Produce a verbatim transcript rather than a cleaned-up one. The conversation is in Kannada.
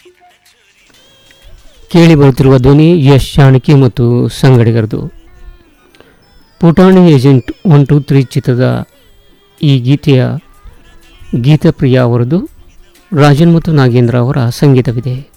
ಕೇಳಿ ಬರುತ್ತಿರುವ ಧ್ವನಿ ಯಶ್ ಜಾನಕಿ ಮತ್ತು ಸಂಗಡಿಗರದು. ಪುಟಾಣಿ ಏಜೆಂಟ್ ಒನ್ ಟೂ ತ್ರೀ ಚಿತ್ರದ ಈ ಗೀತೆಯ ಗೀತಪ್ರಿಯ ಅವರದು, ರಾಜನ್ ಮತ್ತು ನಾಗೇಂದ್ರ ಅವರ ಸಂಗೀತವಿದೆ.